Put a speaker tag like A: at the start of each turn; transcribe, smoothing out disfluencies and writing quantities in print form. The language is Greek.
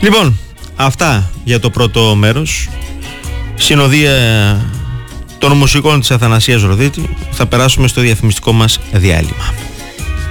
A: Λοιπόν, αυτά για το πρώτο μέρος. Συνοδεία των μουσικών της Αθανασίας Ροδίτη. Θα περάσουμε στο διαφημιστικό μας διάλειμμα.